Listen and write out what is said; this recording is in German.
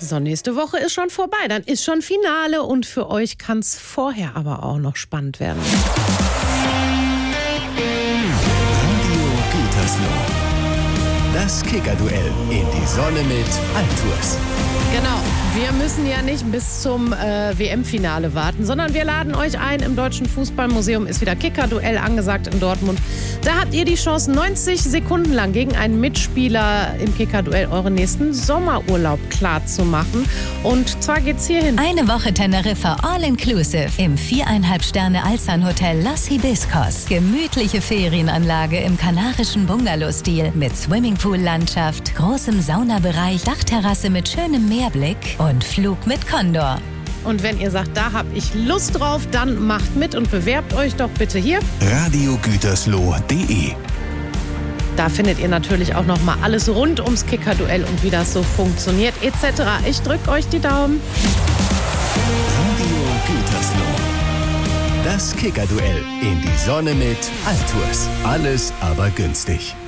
So, nächste Woche ist schon vorbei, dann ist schon Finale und für euch kann es vorher aber auch noch spannend werden. Radio Gütersloh. Das Kicker-Duell in die Sonne mit Altours. Genau, wir müssen ja nicht bis zum WM-Finale warten, sondern wir laden euch ein. Im Deutschen Fußballmuseum ist wieder Kicker-Duell angesagt in Dortmund. Da habt ihr die Chance, 90 Sekunden lang gegen einen Mitspieler im Kicker-Duell euren nächsten Sommerurlaub klar zu machen. Und zwar geht's hierhin. Eine Woche Teneriffa All-Inclusive im 4,5 Sterne Alzan-Hotel Los Hibiscos. Gemütliche Ferienanlage im kanarischen Bungalow-Stil mit Swimmingpool-Landschaft, großem Saunabereich, Dachterrasse mit schönem Meerblick und Flug mit Condor. Und wenn ihr sagt, da hab ich Lust drauf, dann macht mit und bewerbt euch doch bitte hier. radiogütersloh.de. Da findet ihr natürlich auch noch mal alles rund ums Kicker-Duell und wie das so funktioniert etc. Ich drücke euch die Daumen. Radio Gütersloh. Das Kicker-Duell in die Sonne mit Altours. Alles aber günstig.